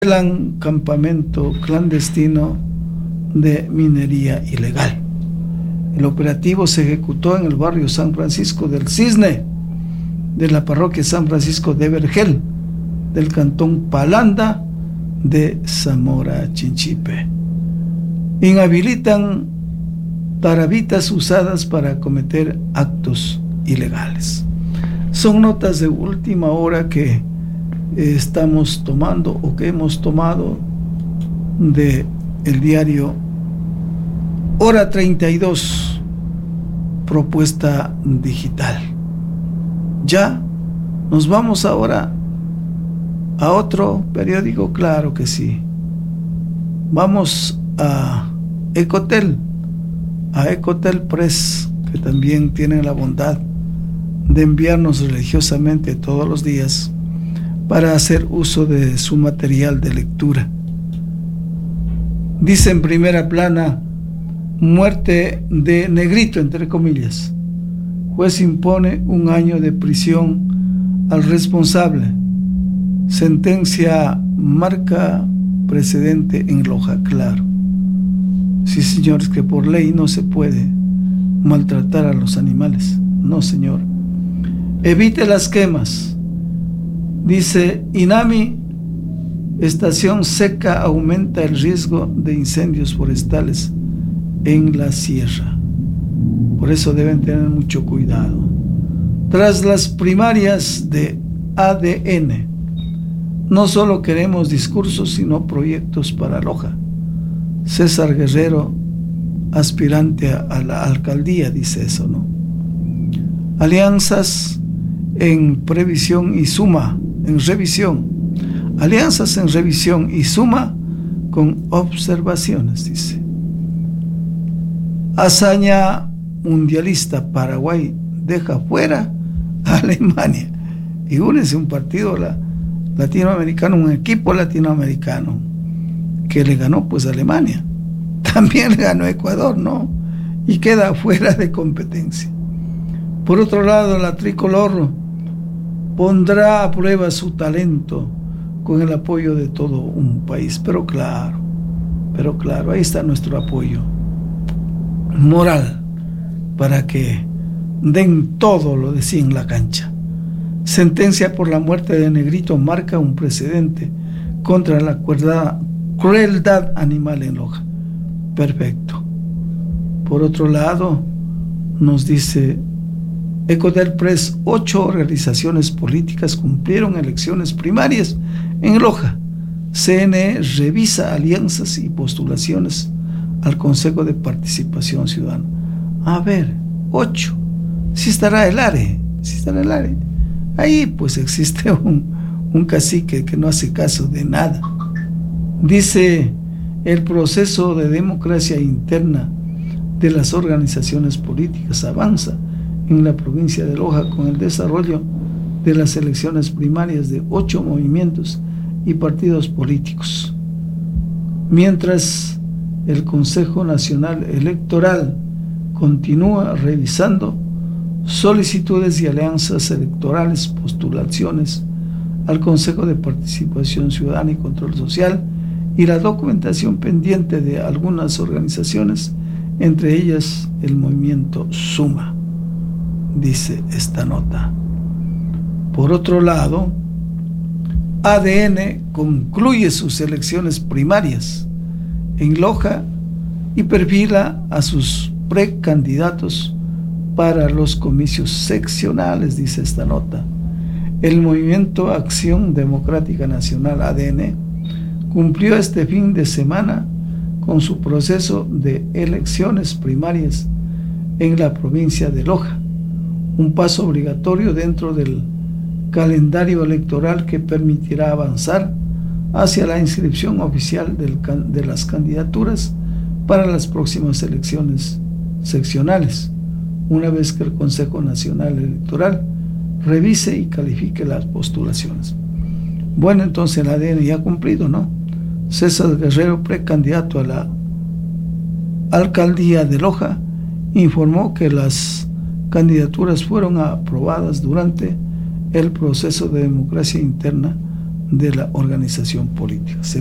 revelan campamento clandestino de minería ilegal. El operativo se ejecutó en el barrio San Francisco del Cisne de la parroquia San Francisco de Vergel del cantón Palanda de Zamora Chinchipe. Inhabilitan tarabitas usadas para cometer actos ilegales. Son notas de última hora que estamos tomando o que hemos tomado de el diario Hora 32, propuesta digital. Ya nos vamos ahora a otro periódico, claro que sí. Vamos a Ecotel Press, que también tienen la bondad de enviarnos religiosamente todos los días para hacer uso de su material de lectura. Dice en primera plana: muerte de Negrito, entre comillas. Juez impone 1 año de prisión al responsable. Sentencia marca precedente en Loja, claro. Sí, señores, que por ley no se puede maltratar a los animales. No, señor. Evite las quemas. Dice INAMI: estación seca aumenta el riesgo de incendios forestales en la sierra. Por eso deben tener mucho cuidado. Tras las primarias de ADN, no solo queremos discursos, sino proyectos para Loja. César Guerrero, aspirante a la alcaldía, dice eso, ¿no? Alianzas en previsión y suma, en revisión. Alianzas en revisión y suma con observaciones, dice. Hazaña mundialista: Paraguay deja fuera a Alemania y únese un partido latinoamericano, un equipo latinoamericano que le ganó pues a Alemania. También le ganó a Ecuador, ¿no? Y queda fuera de competencia. Por otro lado, la tricolor pondrá a prueba su talento con el apoyo de todo un país. Pero claro, ahí está nuestro apoyo moral para que den todo lo de sí en la cancha. Sentencia por la muerte de Negrito marca un precedente contra la crueldad animal en Loja. Perfecto. Por otro lado, nos dice Ecotel Press: 8 organizaciones políticas cumplieron elecciones primarias en Loja. CNE revisa alianzas y postulaciones al Consejo de Participación Ciudadana. A ver, 8. Sí estará el ARE. Ahí pues existe un cacique que no hace caso de nada. Dice: el proceso de democracia interna de las organizaciones políticas avanza en la provincia de Loja con el desarrollo de las elecciones primarias de 8 movimientos y partidos políticos. Mientras el Consejo Nacional Electoral continúa revisando solicitudes y alianzas electorales, postulaciones al Consejo de Participación Ciudadana y Control Social y la documentación pendiente de algunas organizaciones, entre ellas el movimiento Suma, dice esta nota. Por otro lado, ADN concluye sus elecciones primarias en Loja y perfila a sus precandidatos para los comicios seccionales, dice esta nota. El Movimiento Acción Democrática Nacional, ADN, cumplió este fin de semana con su proceso de elecciones primarias en la provincia de Loja, un paso obligatorio dentro del calendario electoral que permitirá avanzar hacia la inscripción oficial de las candidaturas para las próximas elecciones seccionales, una vez que el Consejo Nacional Electoral revise y califique las postulaciones. Bueno, entonces el ADN ya ha cumplido, ¿no? César Guerrero, precandidato a la alcaldía de Loja, informó que las candidaturas fueron aprobadas durante el proceso de democracia interna de la organización política.